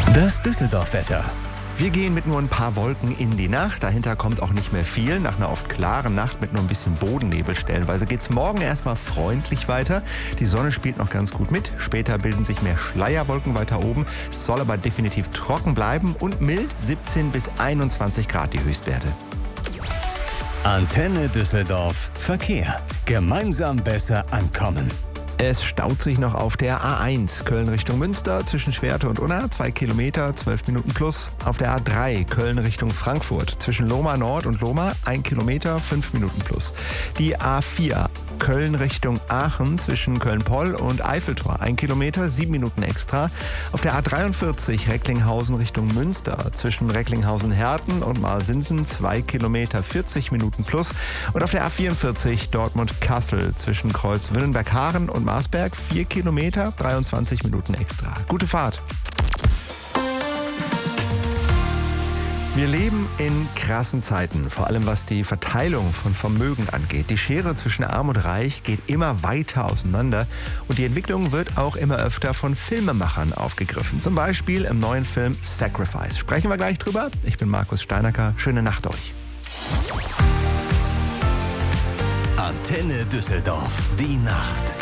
Das Düsseldorf-Wetter. Wir gehen mit nur ein paar Wolken in die Nacht. Dahinter kommt auch nicht mehr viel. Nach einer oft klaren Nacht mit nur ein bisschen Bodennebel stellenweise geht es morgen erstmal freundlich weiter. Die Sonne spielt noch ganz gut mit. Später bilden sich mehr Schleierwolken weiter oben. Es soll aber definitiv trocken bleiben und mild, 17 bis 21 Grad die Höchstwerte. Antenne Düsseldorf. Verkehr. Gemeinsam besser ankommen. Es staut sich noch auf der A1 Köln Richtung Münster zwischen Schwerte und Unna, 2 Kilometer, 12 Minuten plus. Auf der A3 Köln Richtung Frankfurt zwischen Lohmar Nord und Lohmar, 1 Kilometer, 5 Minuten plus. Die A4 Köln Richtung Aachen zwischen Köln-Poll und Eiffeltor, 1 Kilometer, 7 Minuten extra. Auf der A43 Recklinghausen Richtung Münster zwischen Recklinghausen-Herten und Marsinsen, 2 Kilometer, 40 Minuten plus. Und auf der A44 Dortmund-Kassel zwischen Kreuz-Willenberg-Haaren und Marsberg, 4 Kilometer, 23 Minuten extra. Gute Fahrt! Wir leben in krassen Zeiten, vor allem was die Verteilung von Vermögen angeht. Die Schere zwischen Arm und Reich geht immer weiter auseinander und die Entwicklung wird auch immer öfter von Filmemachern aufgegriffen. Zum Beispiel im neuen Film Sacrifice. Sprechen wir gleich drüber. Ich bin Markus Steinacker. Schöne Nacht euch. Antenne Düsseldorf. Die Nacht.